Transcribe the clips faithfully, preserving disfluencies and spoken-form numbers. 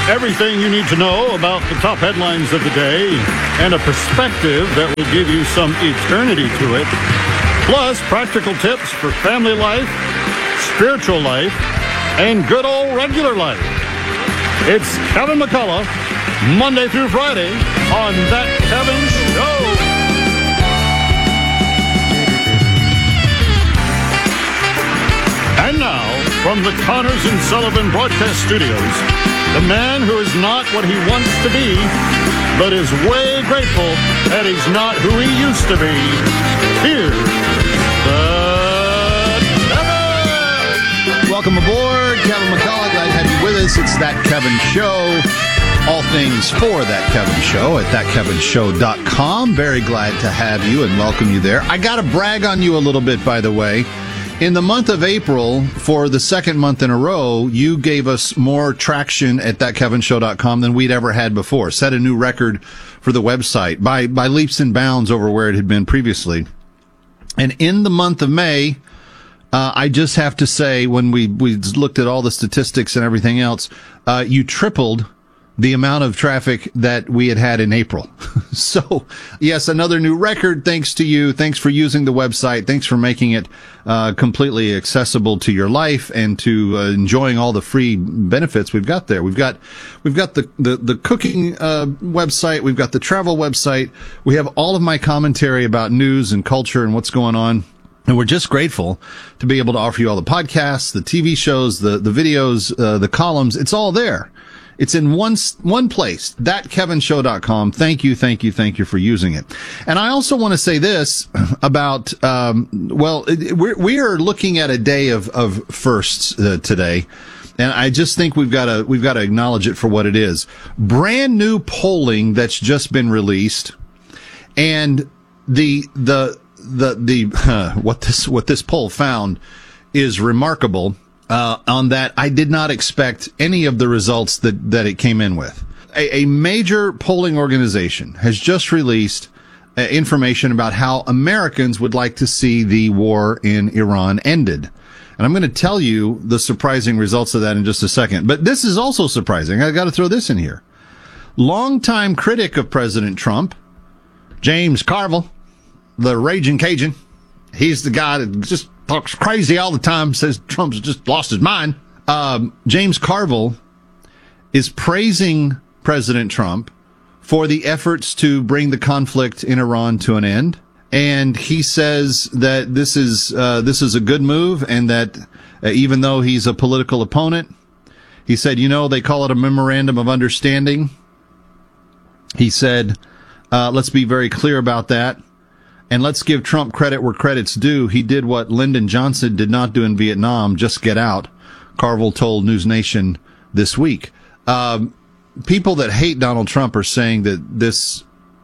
Everything you need to know about the top headlines of the day and a perspective that will give you some eternity to it. Plus, practical tips for family life, spiritual life, and good old regular life. It's Kevin McCullough, Monday through Friday on That Kevin Show. And now, from the Connors and Sullivan Broadcast Studios, the man who is not what he wants to be, but is way grateful that he's not who he used to be. Here's the Kevin! Welcome aboard, Kevin McCullough. Glad to have you with us. It's That Kevin Show. All things for That Kevin Show at that kevin show dot com. Very glad to have you and welcome you there. I got to brag on you a little bit, by the way. In the month of April, for the second month in a row, you gave us more traction at that kevin show dot com than we'd ever had before. Set a new record for the website by, by leaps and bounds over where it had been previously. And in the month of May, uh, I just have to say, when we, we looked at all the statistics and everything else, uh, you tripled the amount of traffic that we had had in April. So, yes, another new record thanks to you. Thanks for using the website. Thanks for making it uh, completely accessible to your life and to uh, enjoying all the free benefits we've got there. We've got we've got the the, the cooking uh, website. We've got the travel website. We have all of my commentary about news and culture and what's going on. And we're just grateful to be able to offer you all the podcasts, the T V shows, the, the videos, uh, the columns. It's all there. It's in one one place, that kevin show dot com. Thank you, thank you, thank you for using it. And I also want to say this about, um, well, we're, we are looking at a day of, of firsts uh, today. And I just think we've got to, we've got to acknowledge it for what it is. Brand new polling that's just been released. And the, the, the, the, uh, what this, what this poll found is remarkable. Uh, on that, I did not expect any of the results that, that it came in with. A, a major polling organization has just released uh, information about how Americans would like to see the war in Iran ended. And I'm going to tell you the surprising results of that in just a second. But this is also surprising. I got to throw this in here. Longtime critic of President Trump, James Carville, the raging Cajun, he's the guy that just talks crazy all the time, says Trump's just lost his mind. Um, James Carville is praising President Trump for the efforts to bring the conflict in Iran to an end. And he says that this is, uh, this is a good move and that uh, even though he's a political opponent, he said, you know, they call it a memorandum of understanding. He said, uh, let's be very clear about that. And let's give Trump credit where credit's due. He did what Lyndon Johnson did not do in Vietnam, just get out, Carville told News Nation this week. Um, people that hate Donald Trump are saying that this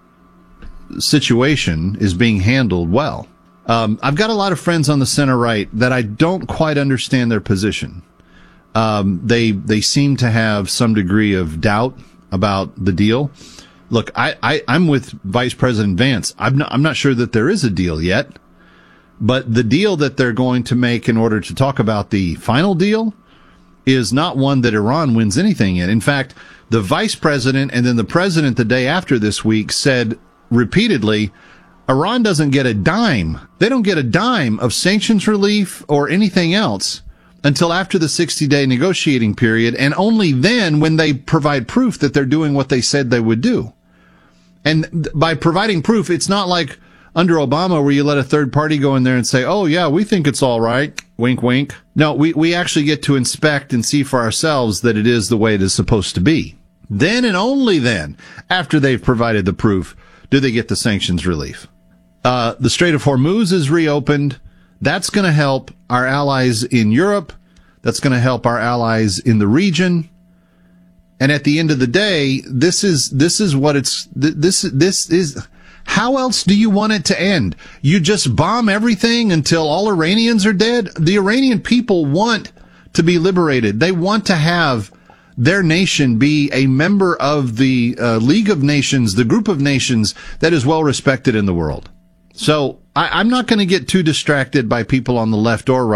situation is being handled well. Um, I've got a lot of friends on the center right that I don't quite understand their position. Um, they, they seem to have some degree of doubt about the deal. Look, I, I, I'm with Vice President Vance. I'm not, I'm not sure that there is a deal yet, but the deal that they're going to make in order to talk about the final deal is not one that Iran wins anything in. In fact, the Vice President and then the President the day after this week said repeatedly, Iran doesn't get a dime. They don't get a dime of sanctions relief or anything else until after the sixty-day negotiating period, and only then when they provide proof that they're doing what they said they would do. And by providing proof, it's not like under Obama where you let a third party go in there and say, oh, yeah, we think it's all right. Wink, wink. No, we, we actually get to inspect and see for ourselves that it is the way it is supposed to be. Then and only then, after they've provided the proof, do they get the sanctions relief. Uh, the Strait of Hormuz is reopened. That's going to help our allies in Europe. That's going to help our allies in the region. And at the end of the day, this is, this is what it's, this, this is, how else do you want it to end? You just bomb everything until all Iranians are dead? The Iranian people want to be liberated. They want to have their nation be a member of the uh, League of Nations, the group of nations that is well respected in the world. So I, I'm not going to get too distracted by people on the left or right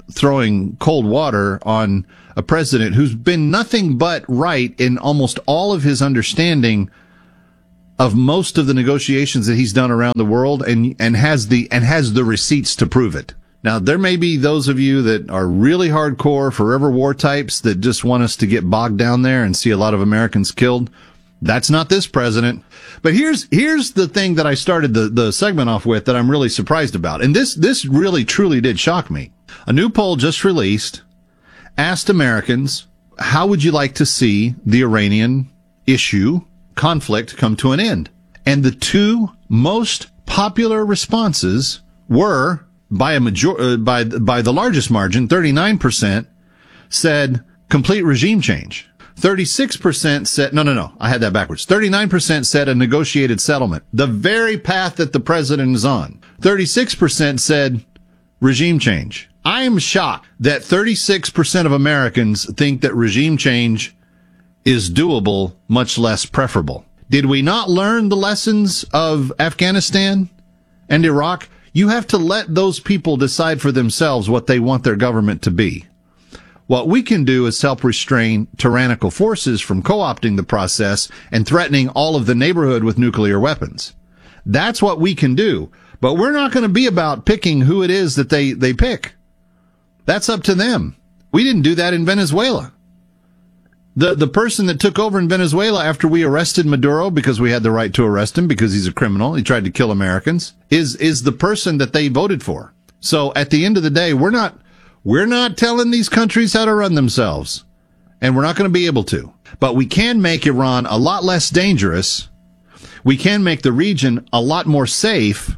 throwing cold water on a president who's been nothing but right in almost all of his understanding of most of the negotiations that he's done around the world, and and has the and has the receipts to prove it. Now, there may be those of you that are really hardcore forever war types that just want us to get bogged down there and see a lot of Americans killed. That's not this president. But here's here's the thing that I started the, the segment off with that I'm really surprised about. And this this really truly did shock me. A new poll just released asked Americans, how would you like to see the Iranian issue, conflict, come to an end? And the two most popular responses were, by a major, uh, by by the largest margin, thirty-nine percent said complete regime change. thirty-six percent said, no, no, no, I had that backwards. thirty-nine percent said a negotiated settlement, the very path that the president is on. thirty-six percent said regime change. I am shocked that thirty-six percent of Americans think that regime change is doable, much less preferable. Did we not learn the lessons of Afghanistan and Iraq? You have to let those people decide for themselves what they want their government to be. What we can do is help restrain tyrannical forces from co-opting the process and threatening all of the neighborhood with nuclear weapons. That's what we can do. But we're not going to be about picking who it is that they, they pick. That's up to them. We didn't do that in Venezuela. The the person that took over in Venezuela after we arrested Maduro, because we had the right to arrest him because he's a criminal, he tried to kill Americans, is is the person that they voted for. So at the end of the day, we're not we're not telling these countries how to run themselves, and we're not going to be able to. But we can make Iran a lot less dangerous. We can make the region a lot more safe.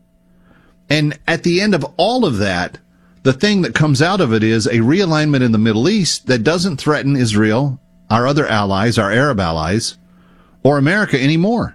And at the end of all of that, the thing that comes out of it is a realignment in the Middle East that doesn't threaten Israel, our other allies, our Arab allies, or America anymore.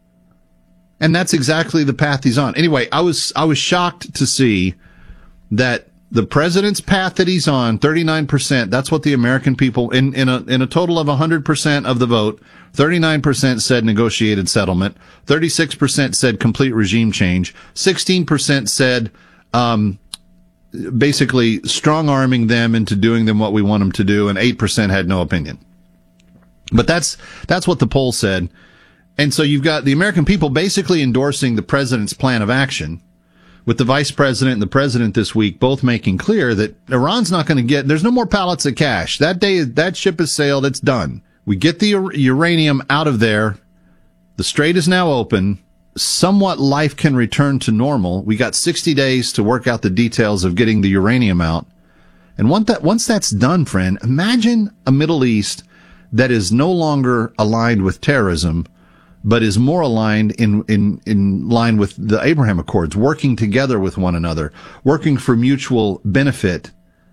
And that's exactly the path he's on. Anyway, I was I was shocked to see that the president's path that he's on, thirty-nine percent, that's what the American people, in, in a in a total of one hundred percent of the vote, thirty-nine percent said negotiated settlement, thirty-six percent said complete regime change, sixteen percent said um basically strong-arming them into doing them what we want them to do, and eight percent had no opinion. But that's that's what the poll said. And so you've got the American people basically endorsing the president's plan of action, with the vice president and the president this week both making clear that Iran's not going to get, there's no more pallets of cash. That day, that ship has sailed. It's done. We get the uranium out of there. The strait is now open. Somewhat life can return to normal. We got sixty days to work out the details of getting the uranium out. And once that, once that's done, friend, imagine a Middle East that is no longer aligned with terrorism, but is more aligned in, in, in line with the Abraham Accords, working together with one another, working for mutual benefit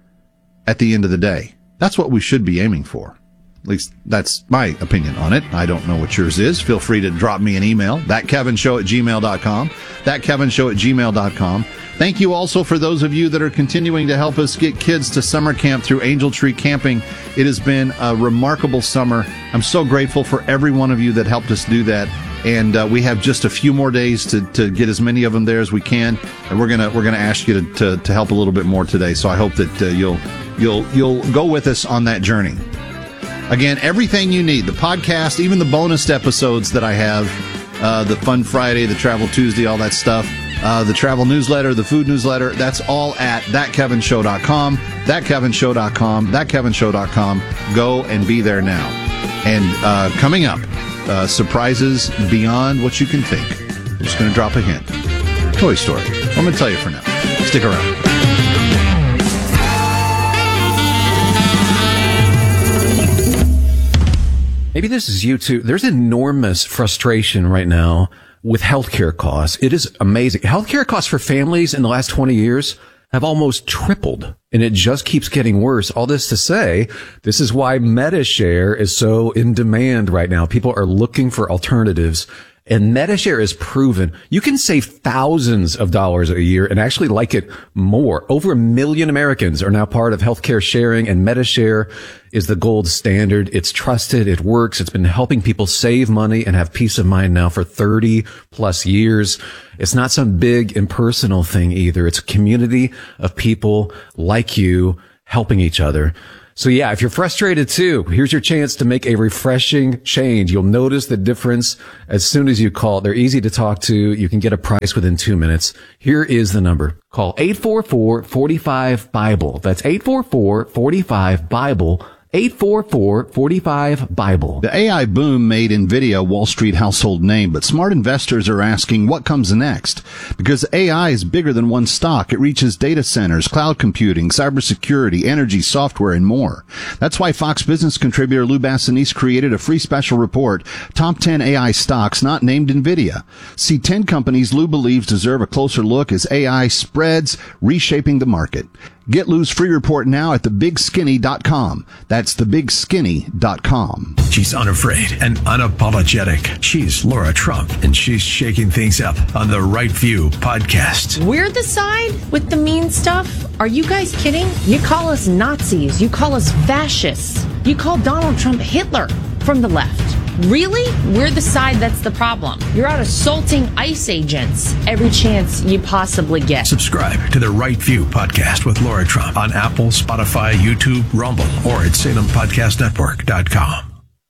at the end of the day. That's what we should be aiming for. At least that's my opinion on it. I don't know what yours is. Feel free to drop me an email, that kevin show at gmail dot com, that kevin show at gmail dot com. Thank you also for those of you that are continuing to help us get kids to summer camp through Angel Tree Camping. It has been a remarkable summer. I'm so grateful for every one of you that helped us do that. And uh, we have just a few more days to, to get as many of them there as we can. And we're gonna we're gonna ask you to, to, to help a little bit more today. So I hope that uh, you'll you'll you'll go with us on that journey. Again, everything you need, the podcast, even the bonus episodes that I have, uh, the Fun Friday, the Travel Tuesday, all that stuff, uh, the travel newsletter, the food newsletter, that's all at that kevin show dot com, that kevin show dot com, that kevin show dot com. Go and be there now. And uh, coming up, uh, surprises beyond what you can think. I'm just going to drop a hint. Toy Story. I'm going to tell you for now. Stick around. Maybe this is you too. There's enormous frustration right now with healthcare costs. It is amazing. Healthcare costs for families in the last twenty years have almost tripled, and it just keeps getting worse. All this to say, this is why MediShare is so in demand right now. People are looking for alternatives, And MediShare is proven. You can save thousands of dollars a year and actually like it more. Over a million Americans are now part of healthcare sharing, and MediShare is the gold standard. It's trusted. It works. It's been helping people save money and have peace of mind now for thirty plus years. It's not some big impersonal thing either. It's a community of people like you helping each other. So yeah, if you're frustrated too, here's your chance to make a refreshing change. You'll notice the difference as soon as you call. They're easy to talk to. You can get a price within two minutes. Here is the number. Call eight four four, four five, BIBLE. That's eight four four, four five, BIBLE. eight four four, four five, BIBLE. The A I boom made NVIDIA a Wall Street household name, but smart investors are asking what comes next. Because A I is bigger than one stock. It reaches data centers, cloud computing, cybersecurity, energy, software, and more. That's why Fox Business contributor Lou Bassanese created a free special report, Top ten A I Stocks Not Named NVIDIA. See ten companies Lou believes deserve a closer look as A I spreads, reshaping the market. Get Lou's free report now at the big skinny dot com. That's the big skinny dot com. She's unafraid and unapologetic. She's Laura Trump, and she's shaking things up on the Right View podcast. We're the side with the mean stuff? Are you guys kidding? You call us Nazis. You call us fascists. You call Donald Trump Hitler from the left. Really? We're the side that's the problem. You're out assaulting ICE agents every chance you possibly get. Subscribe to the Right View podcast with Laura Trump on Apple, Spotify, YouTube, Rumble, or at Salem Podcast Network dot com.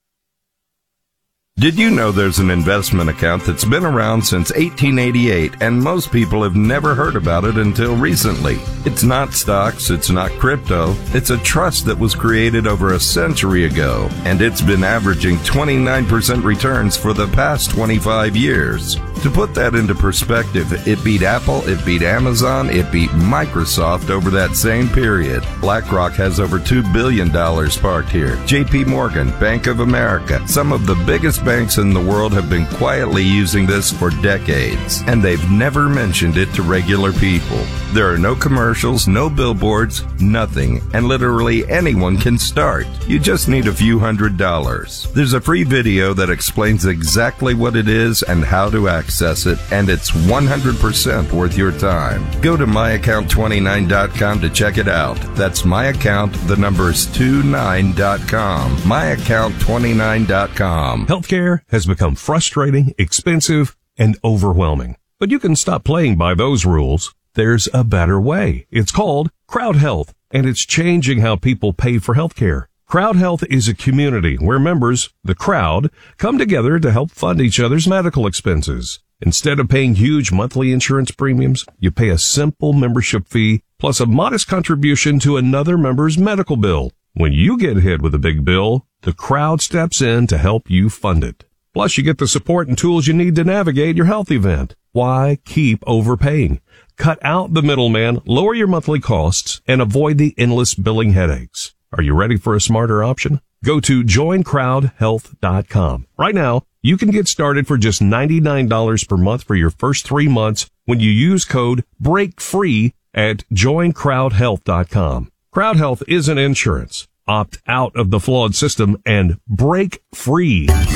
Did you know there's an investment account that's been around since eighteen eighty-eight, and most people have never heard about it until recently? It's not stocks, it's not crypto, it's a trust that was created over a century ago, and it's been averaging twenty-nine percent returns for the past twenty-five years. To put that into perspective, it beat Apple, it beat Amazon, it beat Microsoft over that same period. BlackRock has over two billion dollars parked here. J P Morgan, Bank of America, some of the biggest banks in the world have been quietly using this for decades, and they've never mentioned it to regular people. There are no commercials, no billboards, nothing, and literally anyone can start. You just need a few hundred dollars. There's a free video that explains exactly what it is and how to access it, and it's one hundred percent worth your time. Go to my account twenty-nine dot com to check it out. That's my account, the number is twenty-nine dot com. my account twenty-nine dot com. Healthcare has become frustrating, expensive, and overwhelming. But you can stop playing by those rules. There's a better way. It's called Crowd Health, and it's changing how people pay for healthcare. Crowd Health is a community where members, the crowd, come together to help fund each other's medical expenses. Instead of paying huge monthly insurance premiums, you pay a simple membership fee plus a modest contribution to another member's medical bill. When you get hit with a big bill, the crowd steps in to help you fund it. Plus, you get the support and tools you need to navigate your health event. Why keep overpaying? Cut out the middleman, lower your monthly costs, and avoid the endless billing headaches. Are you ready for a smarter option? Go to join crowd health dot com. Right now, you can get started for just ninety-nine dollars per month for your first three months when you use code BREAKFREE at join crowd health dot com. Crowd Health isn't insurance. Opt out of the flawed system and break free.